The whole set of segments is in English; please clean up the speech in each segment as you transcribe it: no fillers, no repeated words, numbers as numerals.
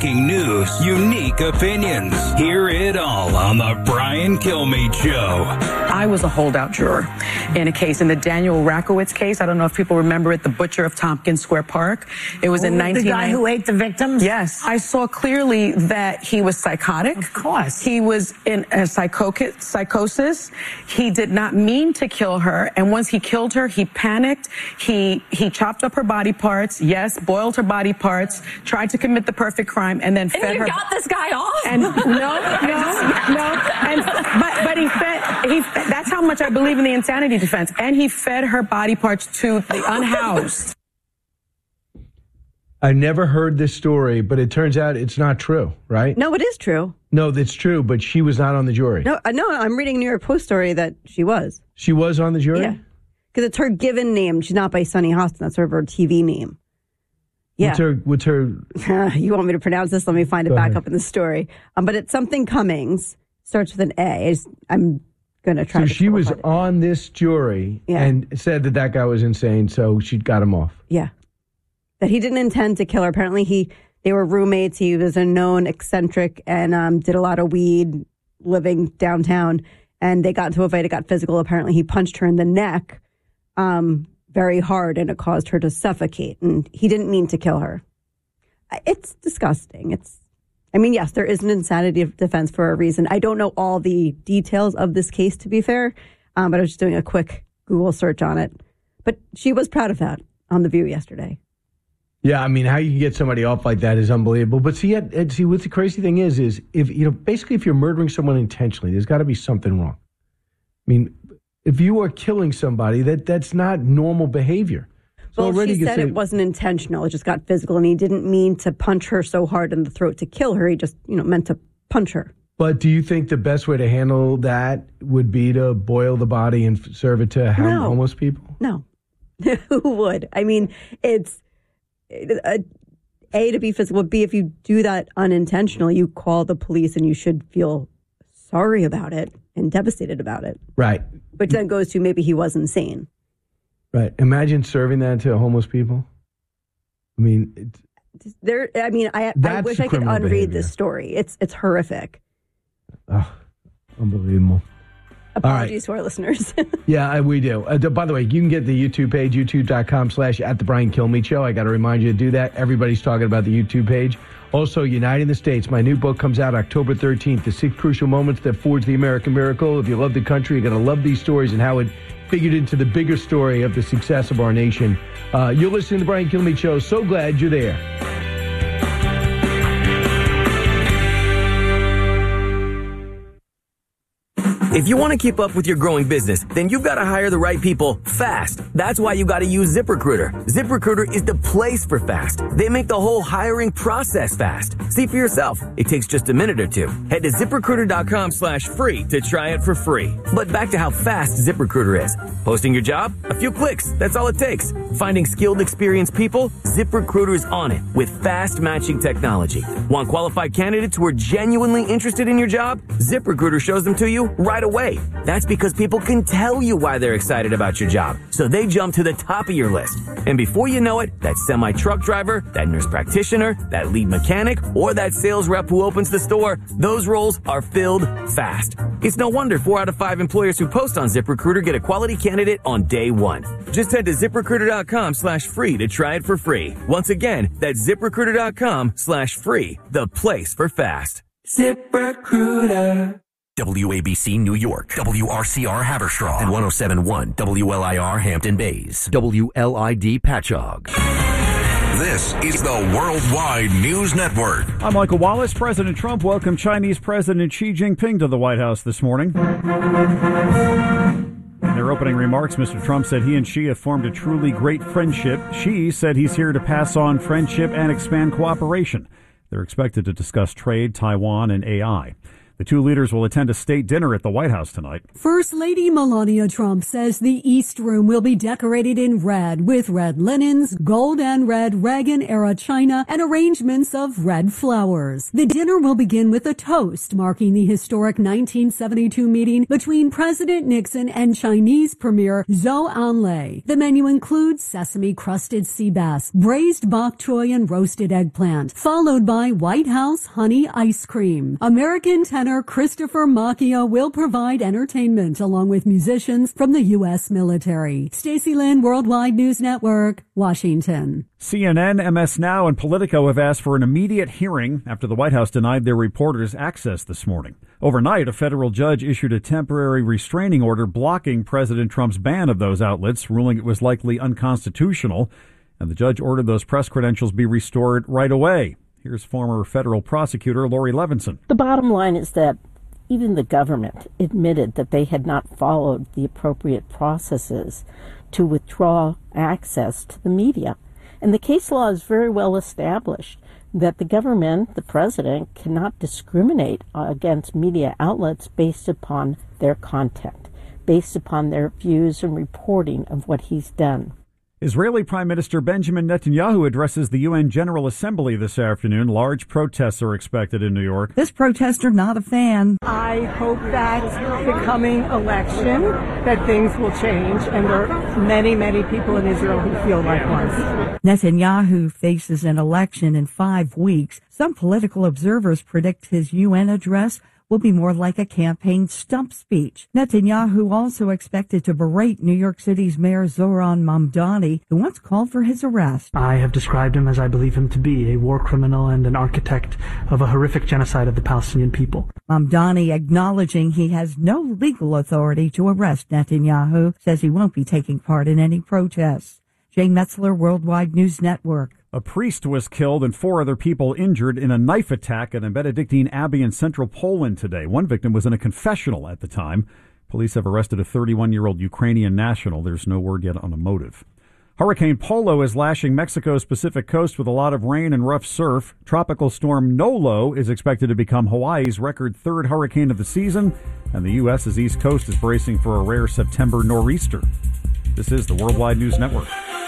breaking news, unique opinions. Hear it all on the Brian Kilmeade Show. I was a holdout juror in a case, in the Daniel Rakowitz case. I don't know if people remember it, the butcher of Tompkins Square Park. It was in 1990. The guy who ate the victims? Yes. I saw clearly that he was psychotic. Of course. He was in a psychosis. He did not mean to kill her. And once he killed her, he panicked. He chopped up her body parts. Yes, boiled her body parts, tried to commit the perfect crime, and then fed her. And you got this guy off? And no. But he fed, that's how much I believe in the insanity defense. And he fed her body parts to the unhoused. I never heard this story, but it turns out it's not true, right? No, it is true. No, that's true, but she was not on the jury. No, I'm reading a New York Post story that she was. She was on the jury? Yeah. Because it's her given name. She's not by Sunny Hostin. That's sort of her TV name. Yeah. What's her? You want me to pronounce this? Let me find it Go back ahead. up in the story. But it's something Cummings. Starts with an A. I'm going to try to. So she was on this jury and said that guy was insane, so she got him off. Yeah. That he didn't intend to kill her. Apparently they were roommates. He was a known eccentric and did a lot of weed living downtown. And they got into a fight. It got physical. Apparently he punched her in the neck very hard, and it caused her to suffocate. And he didn't mean to kill her. It's disgusting. Yes, there is an insanity defense for a reason. I don't know all the details of this case, to be fair, but I was just doing a quick Google search on it. But she was proud of that on The View yesterday. Yeah, I mean, how you can get somebody off like that is unbelievable. But see, what the crazy thing is if if you're murdering someone intentionally, there's got to be something wrong. I mean, if you are killing somebody, that's not normal behavior. So well, she said it wasn't intentional. It just got physical, and he didn't mean to punch her so hard in the throat to kill her. He just, meant to punch her. But do you think the best way to handle that would be to boil the body and serve it to homeless people? No. Who would? I mean, it's... A, to be physical, B, if you do that unintentionally, you call the police and you should feel sorry about it and devastated about it. Right. Which then goes to maybe he was insane. Right. Imagine serving that to homeless people. I mean, I wish I could unread this story. It's horrific. Oh, unbelievable. Apologies to our listeners. Yeah, we do. By the way, you can get the YouTube page, youtube.com/@theBrianKilmeade Show. I got to remind you to do that. Everybody's talking about the YouTube page. Also, Uniting the States. My new book comes out October 13th, The 6 Crucial Moments That Forged the American Miracle. If you love the country, you're going to love these stories and how it figured into the bigger story of the success of our nation. You're listening to The Brian Kilmeade Show. So glad you're there. If you want to keep up with your growing business, then you've got to hire the right people fast. That's why you got to use ZipRecruiter. ZipRecruiter is the place for fast. They make the whole hiring process fast. See for yourself. It takes just a minute or two. Head to ZipRecruiter.com/free to try it for free. But back to how fast ZipRecruiter is. Posting your job? A few clicks. That's all it takes. Finding skilled, experienced people? ZipRecruiter is on it with fast matching technology. Want qualified candidates who are genuinely interested in your job? ZipRecruiter shows them to you right away. That's because people can tell you why they're excited about your job. So they jump to the top of your list. And before you know it, that semi-truck driver, that nurse practitioner, that lead mechanic, or that sales rep who opens the store, those roles are filled fast. It's no wonder 4 out of 5 employers who post on ZipRecruiter get a quality candidate on day one. Just head to ZipRecruiter.com/free to try it for free. Once again, that's ZipRecruiter.com/free, the place for fast. ZipRecruiter. WABC New York, WRCR Haverstraw, and 107.1 WLIR Hampton Bays, WLID Patchogue. This is the Worldwide News Network. I'm Michael Wallace. President Trump welcomed Chinese President Xi Jinping to the White House this morning. In their opening remarks, Mr. Trump said he and Xi have formed a truly great friendship. Xi said he's here to pass on friendship and expand cooperation. They're expected to discuss trade, Taiwan, and AI. The two leaders will attend a state dinner at the White House tonight. First Lady Melania Trump says the East Room will be decorated in red with red linens, gold and red Reagan-era china, and arrangements of red flowers. The dinner will begin with a toast marking the historic 1972 meeting between President Nixon and Chinese Premier Zhou Enlai. The menu includes sesame-crusted sea bass, braised bok choy, and roasted eggplant, followed by White House honey ice cream. American tenor Christopher Macchia will provide entertainment along with musicians from the U.S. military. Stacey Lynn, Worldwide News Network, Washington. CNN, MS Now, and Politico have asked for an immediate hearing after the White House denied their reporters access this morning. Overnight, a federal judge issued a temporary restraining order blocking President Trump's ban of those outlets, ruling it was likely unconstitutional, and the judge ordered those press credentials be restored right away. Here's former federal prosecutor Lori Levinson. The bottom line is that even the government admitted that they had not followed the appropriate processes to withdraw access to the media. And the case law is very well established that the government, the president, cannot discriminate against media outlets based upon their content, based upon their views and reporting of what he's done. Israeli Prime Minister Benjamin Netanyahu addresses the UN General Assembly this afternoon. Large protests are expected in New York. This protester not a fan. I hope that the coming election, that things will change, and there are many, many people in Israel who feel likewise. Netanyahu faces an election in 5 weeks. Some political observers predict his UN address will be more like a campaign stump speech. Netanyahu also expected to berate New York City's Mayor Zohran Mamdani, who once called for his arrest. I have described him as I believe him to be, a war criminal and an architect of a horrific genocide of the Palestinian people. Mamdani, acknowledging he has no legal authority to arrest Netanyahu, says he won't be taking part in any protests. Jane Metzler, Worldwide News Network. A priest was killed and 4 other people injured in a knife attack at a Benedictine Abbey in central Poland today. One victim was in a confessional at the time. Police have arrested a 31-year-old Ukrainian national. There's no word yet on a motive. Hurricane Polo is lashing Mexico's Pacific coast with a lot of rain and rough surf. Tropical storm Nolo is expected to become Hawaii's record 3rd hurricane of the season, and the U.S.'s East Coast is bracing for a rare September nor'easter. This is the Worldwide News Network.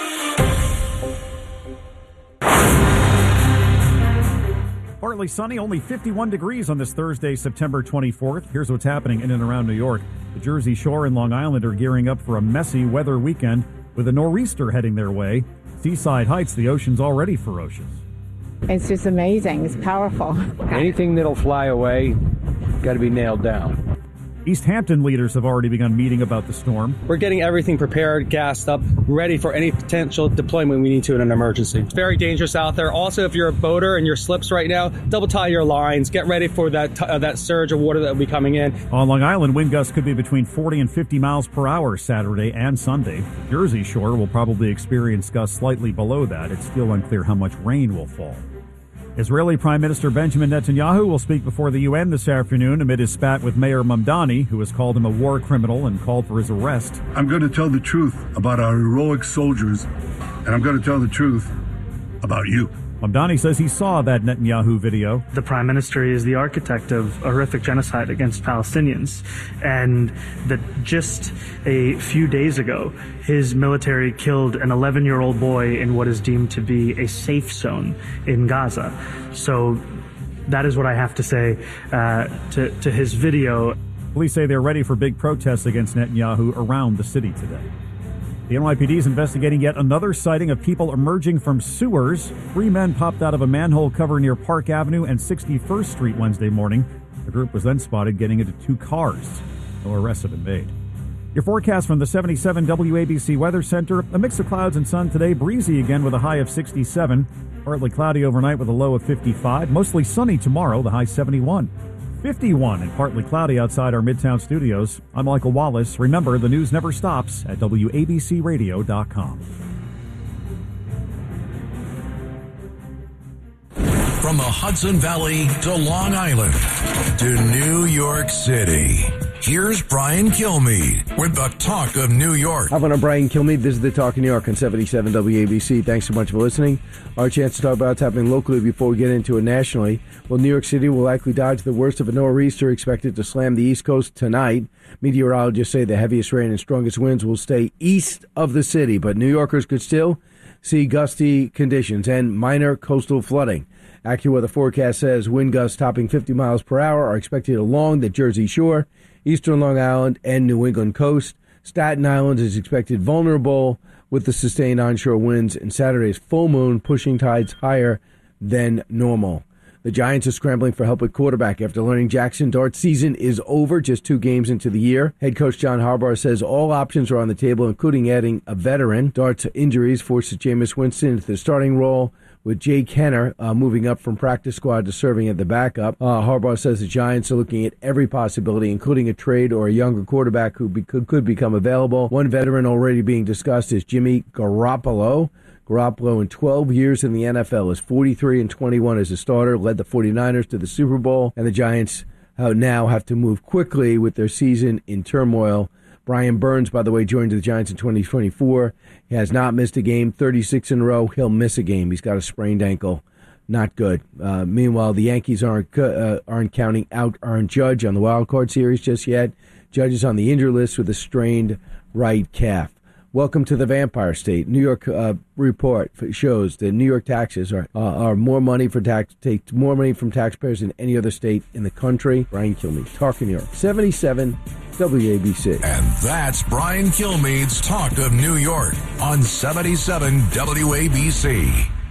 Partly sunny, only 51 degrees on this Thursday, September 24th. Here's what's happening in and around New York. The Jersey Shore and Long Island are gearing up for a messy weather weekend with a nor'easter heading their way. Seaside Heights, the ocean's already ferocious. It's just amazing. It's powerful. Anything that'll fly away, got to be nailed down. East Hampton leaders have already begun meeting about the storm. We're getting everything prepared, gassed up, ready for any potential deployment we need to in an emergency. It's very dangerous out there. Also, if you're a boater and your slips right now, double tie your lines. Get ready for that surge of water that will be coming in. On Long Island, wind gusts could be between 40 and 50 miles per hour Saturday and Sunday. Jersey Shore will probably experience gusts slightly below that. It's still unclear how much rain will fall. Israeli Prime Minister Benjamin Netanyahu will speak before the UN this afternoon amid his spat with Mayor Mamdani, who has called him a war criminal and called for his arrest. I'm going to tell the truth about our heroic soldiers, and I'm going to tell the truth about you. Mamdani says he saw that Netanyahu video. The prime minister is the architect of a horrific genocide against Palestinians, and that just a few days ago, his military killed an 11-year-old boy in what is deemed to be a safe zone in Gaza. So that is what I have to say to his video. Police say they're ready for big protests against Netanyahu around the city today. The NYPD is investigating yet another sighting of people emerging from sewers. 3 men popped out of a manhole cover near Park Avenue and 61st Street Wednesday morning. The group was then spotted getting into 2 cars. No arrests have been made. Your forecast from the 77 WABC Weather Center. A mix of clouds and sun today. Breezy again with a high of 67. Partly cloudy overnight with a low of 55. Mostly sunny tomorrow, the high 71. 51 and partly cloudy outside our Midtown studios. I'm Michael Wallace. Remember, the news never stops at WABCRadio.com. From the Hudson Valley to Long Island to New York City, Here's Brian Kilmeade with the Talk of New York. Hi, I'm Brian Kilmeade. This is the Talk of New York on 77 WABC. Thanks so much for listening. Our chance to talk about what's happening locally before we get into it nationally. Well, New York City will likely dodge the worst of a nor'easter expected to slam the East Coast tonight. Meteorologists say the heaviest rain and strongest winds will stay east of the city, but New Yorkers could still see gusty conditions and minor coastal flooding. AccuWeather forecast says wind gusts topping 50 miles per hour are expected along the Jersey Shore, eastern Long Island, and New England coast. Staten Island is expected vulnerable with the sustained onshore winds and Saturday's full moon pushing tides higher than normal. The Giants are scrambling for help at quarterback after learning Jackson Dart's season is over just 2 games into the year. Head coach John Harbaugh says all options are on the table, including adding a veteran. Dart's injuries forces Jameis Winston into the starting role, with Jake Henner moving up from practice squad to serving at the backup. Harbaugh says the Giants are looking at every possibility, including a trade or a younger quarterback who could become available. One veteran already being discussed is Jimmy Garoppolo. Garoppolo, in 12 years in the NFL, is 43-21 as a starter, led the 49ers to the Super Bowl, and the Giants now have to move quickly with their season in turmoil. Brian Burns, by the way, joined the Giants in 2024. He has not missed a game, 36 in a row. He'll miss a game. He's got a sprained ankle. Not good. Meanwhile, the Yankees aren't counting out Aaron Judge on the wild card series just yet. Judge is on the injured list with a strained right calf. Welcome to the Vampire State. New York report shows that New York taxes are more money take more money from taxpayers than any other state in the country. Brian Kilmeade, Talk of New York, 77 WABC. And that's Brian Kilmeade's Talk of New York on 77 WABC.